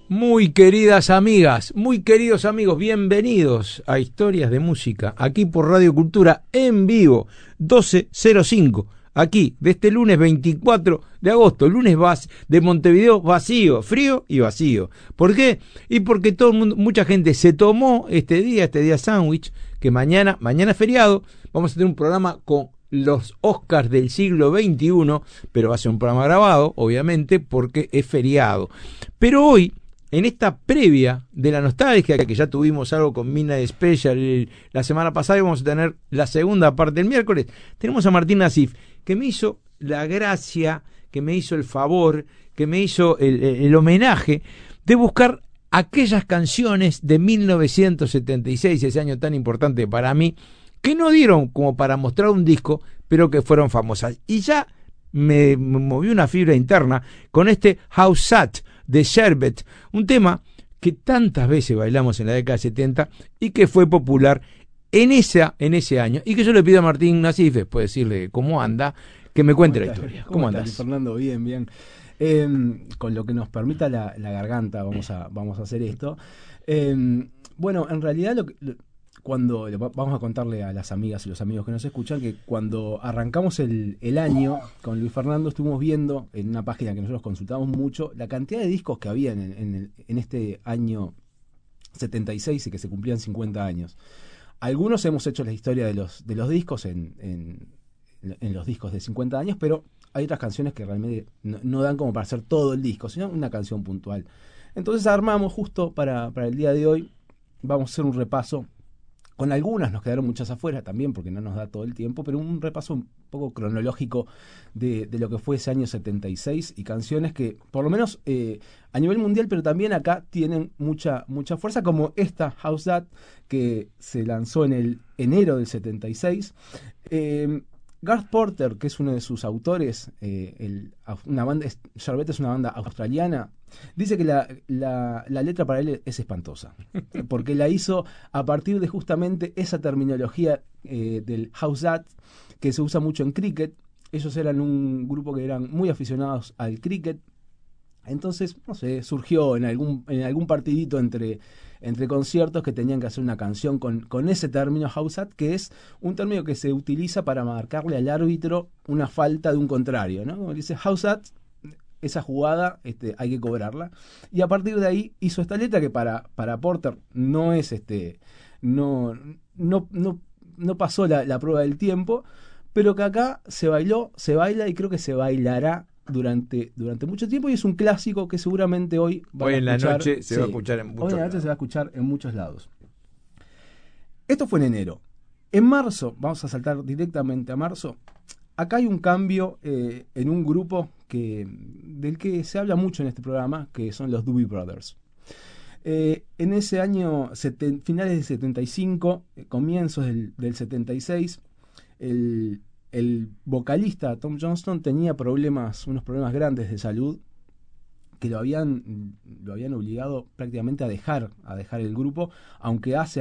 Muy queridas amigas, muy queridos amigos, bienvenidos a Historias de Música, aquí por Radio Cultura, en vivo, 12:05, aquí, de este lunes 24 de agosto, lunes de Montevideo vacío, frío y vacío. ¿Por qué? Y porque todo el mundo, mucha gente se tomó este día sándwich, que mañana es feriado, vamos a tener un programa con los Oscars del siglo XXI, pero va a ser un programa grabado, obviamente, porque es feriado. Pero hoy, en esta previa de la nostalgia, que ya tuvimos algo con Midnight Special la semana pasada y vamos a tener la segunda parte el miércoles, tenemos a Martín Nasif, que me hizo la gracia, que me hizo el favor, que me hizo el homenaje de buscar aquellas canciones de 1976, ese año tan importante para mí, que no dieron como para mostrar un disco, pero que fueron famosas. Y ya me movió una fibra interna con este How Sad de Sherbet, un tema que tantas veces bailamos en la década de 70 y que fue popular en ese año, y que yo le pido a Martín Nasif, después de decirle cómo anda, que me cuente la historia. ¿Cómo andas? Fernando, bien. Con lo que nos permita la garganta vamos a hacer esto. Bueno, en realidad vamos a contarle a las amigas y los amigos que nos escuchan que cuando arrancamos el año con Luis Fernando estuvimos viendo en una página que nosotros consultamos mucho la cantidad de discos que había en este año 76 y que se cumplían 50 años. Algunos hemos hecho la historia de los discos en los discos de 50 años, pero hay otras canciones que realmente no dan como para hacer todo el disco, sino una canción puntual. Entonces armamos justo para el día de hoy, vamos a hacer un repaso. Con algunas nos quedaron muchas afuera también porque no nos da todo el tiempo, pero un repaso un poco cronológico de lo que fue ese año 76 y canciones que, por lo menos a nivel mundial, pero también acá tienen mucha fuerza, como esta How's That, que se lanzó en el enero del 76. Garth Porter, que es uno de sus autores, Sherbet es una banda australiana, dice que la letra para él es espantosa, porque la hizo a partir de justamente esa terminología del How's That, que se usa mucho en cricket. Ellos eran un grupo que eran muy aficionados al cricket. Entonces, no sé, surgió en algún partidito entre conciertos que tenían que hacer una canción con ese término How's That, que es un término que se utiliza para marcarle al árbitro una falta de un contrario, ¿no? Como dice How's That, esa jugada hay que cobrarla. Y a partir de ahí hizo esta letra que para Porter no es no pasó la prueba del tiempo, pero que acá se baila y creo que se bailará durante mucho tiempo, y es un clásico que seguramente hoy en la noche se va a escuchar en muchos lados. Hoy en la noche se va a escuchar en muchos lados. Esto fue en enero. En marzo, vamos a saltar directamente a marzo. Acá hay un cambio en un grupo del que se habla mucho en este programa, que son los Doobie Brothers. En ese año, finales del 75, comienzos del 76, el vocalista Tom Johnston tenía unos problemas grandes de salud que lo habían obligado prácticamente a dejar el grupo, aunque hace